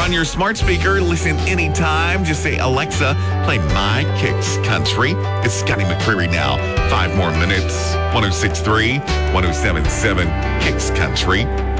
on your smart speaker. Listen anytime. Just say, Alexa, play my Kicks Country. It's Scotty McCreery now. 5 more minutes. 106.3, 107.7 Kicks Country.